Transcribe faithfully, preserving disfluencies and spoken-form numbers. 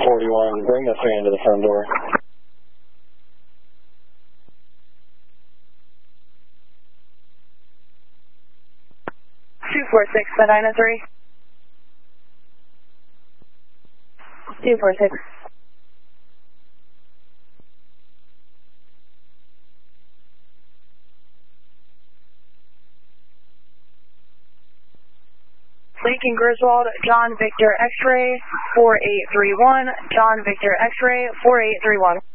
forty-one, bring the fan to the front door. two four six, Medina three. two four six. Lincoln Griswold, John Victor X-ray, four eight three one, John Victor X-ray, four eight three one.